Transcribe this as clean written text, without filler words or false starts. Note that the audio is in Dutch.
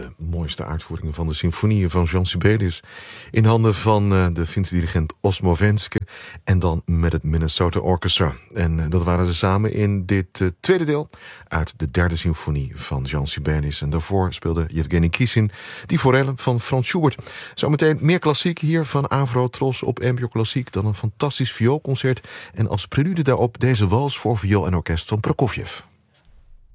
de mooiste uitvoeringen van de symfonieën van Jean Sibelius in handen van de Finse dirigent Osmo Venske en dan met het Minnesota Orchestra. En dat waren ze samen in dit tweede deel uit de derde symfonie van Jean Sibelius. En daarvoor speelde Yevgeny Kissin die forelle van Franz Schubert. Zometeen meer klassiek hier van Avro Tros op NPO Klassiek, dan een fantastisch vioolconcert en als prelude daarop deze wals voor viool en orkest van Prokofjev.